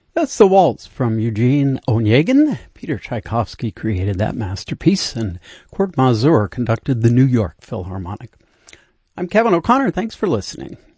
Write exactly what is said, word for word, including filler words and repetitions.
That's the waltz from Eugene Onegin. Peter Tchaikovsky created that masterpiece, and Kurt Masur conducted the New York Philharmonic. I'm Kevin O'Connor. Thanks for listening.